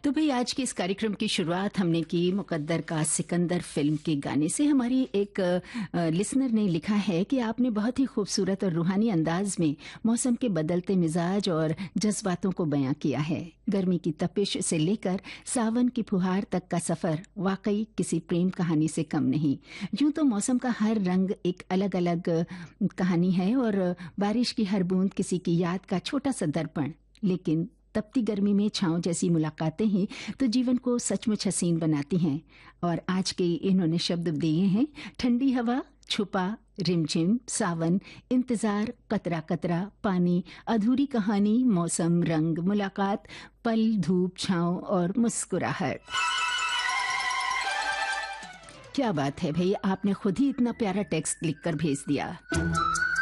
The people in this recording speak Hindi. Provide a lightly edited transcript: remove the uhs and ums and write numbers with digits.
तो भई आज के इस कार्यक्रम की शुरुआत हमने की मुकद्दर का सिकंदर फ़िल्म के गाने से। हमारी एक लिसनर ने लिखा है कि आपने बहुत ही खूबसूरत और रूहानी अंदाज में मौसम के बदलते मिजाज और जज्बातों को बयां किया है। गर्मी की तपिश से लेकर सावन की फुहार तक का सफ़र वाकई किसी प्रेम कहानी से कम नहीं। यूं तो मौसम का हर रंग एक अलग अलग कहानी है और बारिश की हर बूंद किसी की याद का छोटा सा दर्पण, लेकिन तपती गर्मी में छांव जैसी मुलाकातें ही तो जीवन को सचमुच हसीन बनाती हैं। और आज के इन्होंने शब्द दिए हैं: ठंडी हवा, छुपा, रिमझिम, सावन, इंतजार, कतरा कतरा, पानी, अधूरी कहानी, मौसम, रंग, मुलाकात, पल, धूप, छांव और मुस्कुराहट। क्या बात है भई, आपने खुद ही इतना प्यारा टेक्स्ट लिखकर भेज दिया।